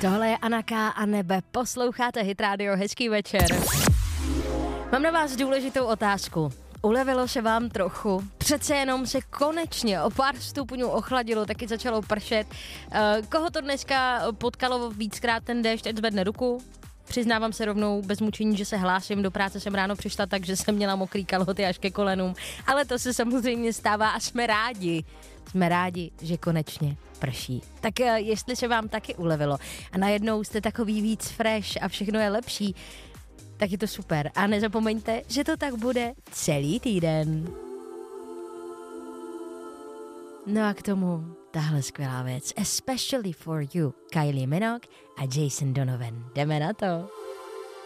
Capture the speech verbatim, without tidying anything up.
Tohle je Anaka a nebe. Posloucháte Hit Radio, hezký večer. Mám na vás důležitou otázku. Ulevilo se vám trochu? Přece jenom se konečně o pár stupňů ochladilo, taky začalo pršet. Koho to dneska potkalo víckrát ten déšť, ať zvedne ruku? Přiznávám se rovnou bez mučení, že se hlásím, do práce jsem ráno přišla tak, že jsem měla mokrý kalhoty až ke kolenům, ale to se samozřejmě stává a jsme rádi. Jsme rádi, že konečně prší. Tak jestli se vám taky ulevilo a najednou jste takový víc fresh a všechno je lepší, tak je to super. A nezapomeňte, že to tak bude celý týden. No a k tomu tahle skvělá věc. Especially for you. Kylie Minogue a Jason Donovan. Jdeme na to.